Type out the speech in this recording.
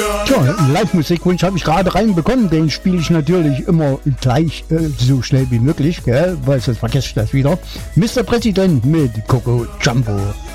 Tja, einen Live-Musikwunsch habe ich gerade reinbekommen. Den spiele ich natürlich immer gleich so schnell wie möglich, gell? Weil sonst vergesse ich das wieder. Mr. President mit Coco Jumbo.